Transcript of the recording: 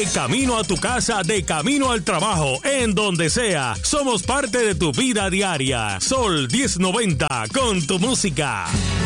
camino a tu casa, de camino al trabajo, en donde sea. Somos parte de tu vida diaria. Sol 1090 con tu música.